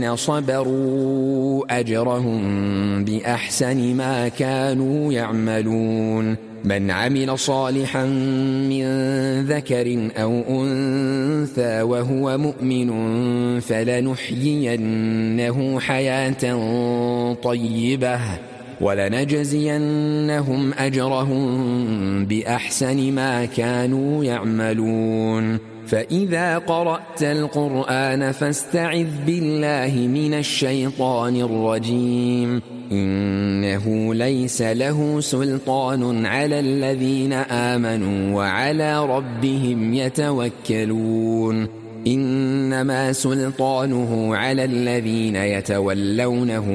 صبروا أجرهم بأحسن ما كانوا يعملون من عمل صالحا من ذكر أو أنثى وهو مؤمن فلنحيينه حياة طيبة ولنجزينهم أجرهم بأحسن ما كانوا يعملون فإذا قرأت القرآن فاستعذ بالله من الشيطان الرجيم إنه ليس له سلطان على الذين آمنوا وعلى ربهم يتوكلون إنما سلطانه على الذين يتولونه